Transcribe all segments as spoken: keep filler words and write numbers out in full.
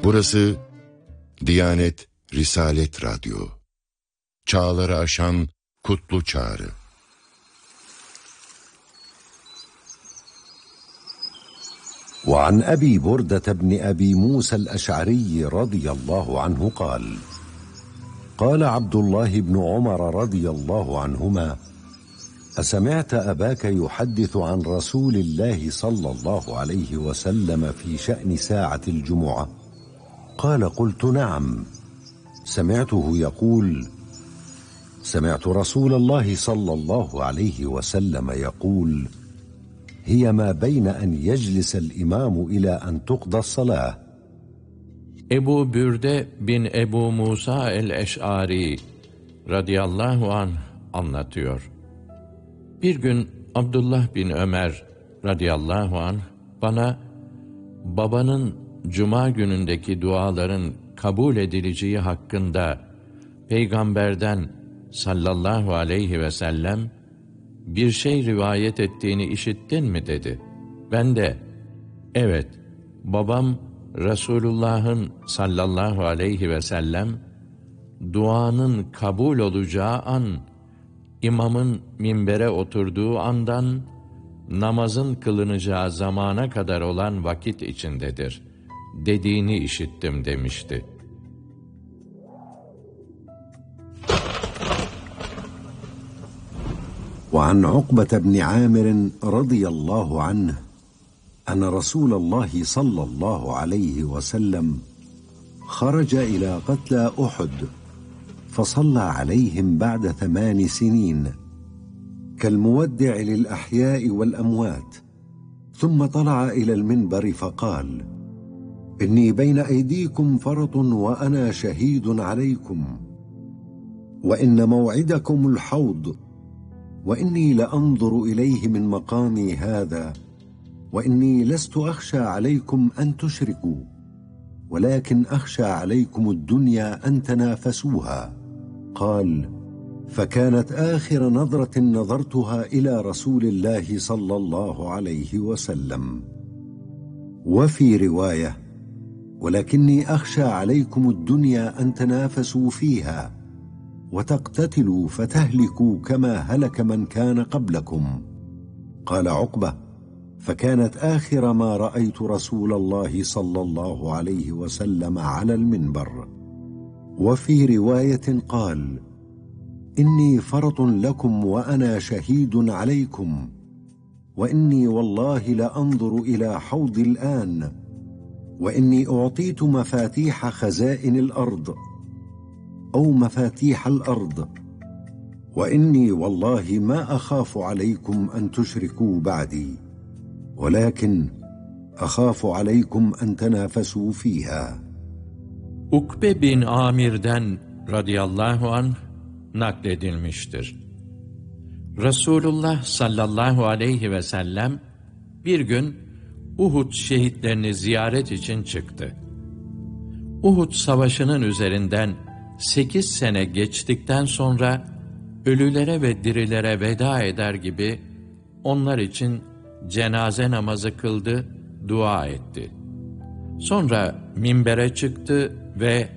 Burası Diyanet Risalet Radyo. Çağları aşan kutlu çağrı. وعن أبي بردة بن أبي موسى الأشعري رضي الله عنه قال قال عبد الله بن عمر رضي الله عنهما أسمعت أباك يحدث عن رسول الله صلى الله عليه وسلم في شأن ساعة الجمعة؟ قال قلت نعم، سمعته يقول سمعت رسول الله صلى الله عليه وسلم يقول هي ما بين أن يجلس الإمام إلى أن تقضى الصلاة. Ebu Bürde bin Ebu Musa el-Eş'ari radıyallahu anh anlatıyor. Bir gün Abdullah bin Ömer radıyallahu anh bana babanın cuma günündeki duaların kabul edileceği hakkında Peygamberden sallallahu aleyhi ve sellem bir şey rivayet ettiğini işittin mi dedi. Ben de evet, babam Resulullah'ın sallallahu aleyhi ve sellem duanın kabul olacağı an, imamın minbere oturduğu andan namazın kılınacağı zamana kadar olan vakit içindedir dediğini işittim demişti. وعن عقبة بن عامر رضي الله عنه أن رسول الله صلى الله عليه وسلم خرج إلى قتلى أحد فصلى عليهم بعد ثمان سنين كالمودع للأحياء والأموات، ثم طلع إلى المنبر فقال إني بين أيديكم فرط وأنا شهيد عليكم، وإن موعدكم الحوض، وإني لأنظر إليه من مقامي هذا، وإني لست أخشى عليكم أن تشركوا، ولكن أخشى عليكم الدنيا أن تنافسوها. قال فكانت آخر نظرة نظرتها إلى رسول الله صلى الله عليه وسلم. وفي رواية ولكني أخشى عليكم الدنيا أن تنافسوا فيها وتقتتلوا فتهلكوا كما هلك من كان قبلكم. قال عقبة فكانت آخر ما رأيت رسول الله صلى الله عليه وسلم على المنبر. وفي رواية قال إني فرط لكم وأنا شهيد عليكم، وإني والله لأنظر إلى حوض الآن، وإني أعطيت مفاتيح خزائن الأرض أو مفاتيح الأرض، وإني والله ما أخاف عليكم أن تشركوا بعدي، ولكن أخاف عليكم أن تنافسوا فيها. Ukbe bin Amir'den radıyallahu anh nakledilmiştir. Resulullah sallallahu aleyhi ve sellem bir gün Uhud şehitlerini ziyaret için çıktı. Uhud savaşının üzerinden sekiz sene geçtikten sonra ölülere ve dirilere veda eder gibi onlar için cenaze namazı kıldı, dua etti. Sonra minbere çıktı ve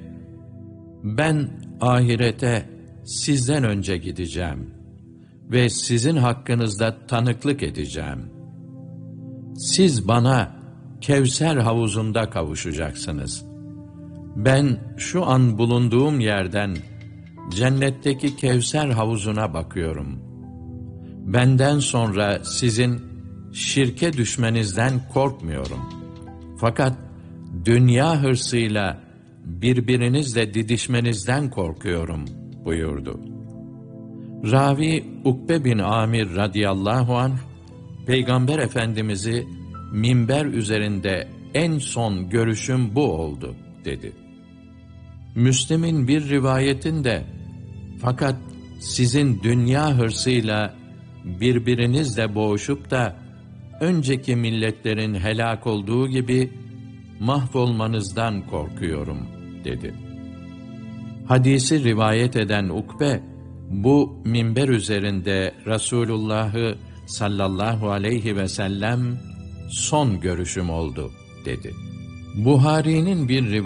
ben ahirete sizden önce gideceğim ve sizin hakkınızda tanıklık edeceğim. Siz bana Kevser havuzunda kavuşacaksınız. Ben şu an bulunduğum yerden cennetteki Kevser havuzuna bakıyorum. Benden sonra sizin şirke düşmenizden korkmuyorum. Fakat dünya hırsıyla birbirinizle didişmenizden korkuyorum buyurdu. Ravi Ukbe bin Amir radıyallahu anh, Peygamber Efendimiz'i minber üzerinde en son görüşüm bu oldu dedi. Müslim'in bir rivayetinde fakat sizin dünya hırsıyla birbirinizle boğuşup da önceki milletlerin helak olduğu gibi mahvolmanızdan korkuyorum dedi. Hadisi rivayet eden Ukbe, bu minber üzerinde Resulullah'ı sallallahu aleyhi ve sellem son görüşüm oldu dedi. Buhari'nin bir rivayeti